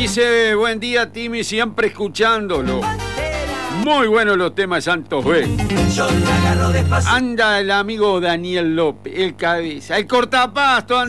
Dice, buen día, Timmy, siempre escuchándolo. Muy buenos los temas de Santos B. Anda el amigo Daniel López, el cabeza, el cortapasto.